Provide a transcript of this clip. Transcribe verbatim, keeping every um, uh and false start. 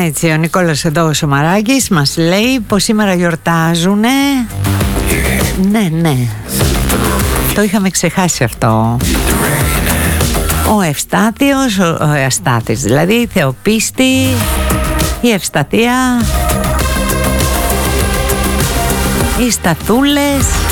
Έτσι, ο Νικόλας εδώ ο Σομαράκης μας λέει πως σήμερα γιορτάζουνε. Ναι, ναι, το είχαμε ξεχάσει αυτό. Ο Ευστάθιος, ο Ευστάθης δηλαδή, η Θεοπίστη, η Ευσταθία, οι Σταθούλες.